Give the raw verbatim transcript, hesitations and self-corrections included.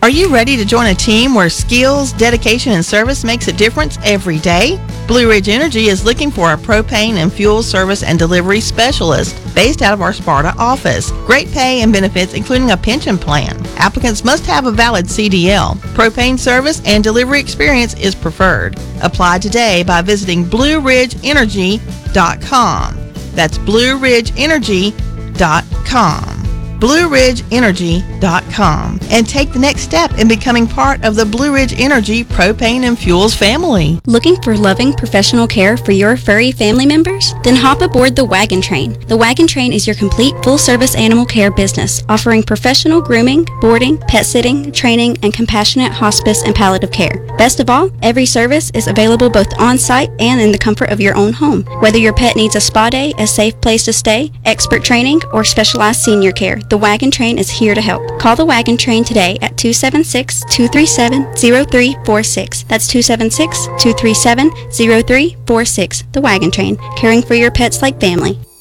Are you ready to join a team where skills, dedication, and service makes a difference every day? Blue Ridge Energy is looking for a propane and fuel service and delivery specialist based out of our Sparta office. Great pay and benefits, including a pension plan. Applicants must have a valid C D L. Propane service and delivery experience is preferred. Apply today by visiting blue ridge energy dot com. That's blue ridge energy dot com. blue ridge energy dot com, and take the next step in becoming part of the Blue Ridge Energy propane and fuels family. Looking for loving professional care for your furry family members? Then hop aboard the Wagon Train. The Wagon Train is your complete full-service animal care business, offering professional grooming, boarding, pet sitting, training, and compassionate hospice and palliative care. Best of all, every service is available both on-site and in the comfort of your own home. Whether your pet needs a spa day, a safe place to stay, expert training, or specialized senior care, the Wagon Train is here to help. Call the Wagon Train today at two seven six, two three seven, zero three four six. That's two seven six, two three seven, zero three four six. The Wagon Train, caring for your pets like family.